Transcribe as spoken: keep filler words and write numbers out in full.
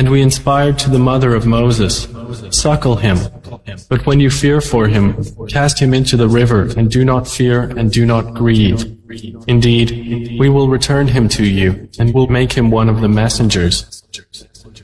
And we inspired to the mother of Moses, suckle him. But when you fear for him, cast him into the river, and do not fear and do not grieve. Indeed, we will return him to you, and will make him one of the messengers.